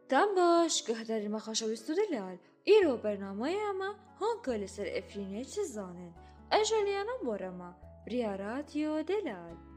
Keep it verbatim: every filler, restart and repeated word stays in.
Tam boş gehderime خشویستو دلال ایرو برنامه اما هون کل سر افرینه چه زانن اجالیانا بورما ریا رادیو دلال